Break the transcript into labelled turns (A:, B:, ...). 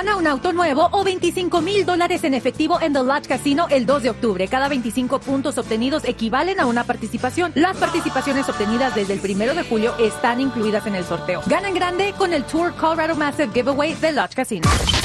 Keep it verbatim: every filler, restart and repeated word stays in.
A: Gana un auto nuevo o veinticinco mil dólares en efectivo en The Lodge Casino el dos de octubre. Cada veinticinco puntos obtenidos equivalen a una participación. Las participaciones obtenidas desde el primero de julio están incluidas en el sorteo. Gana en grande con el Tour Colorado Massive Giveaway de Lodge Casino.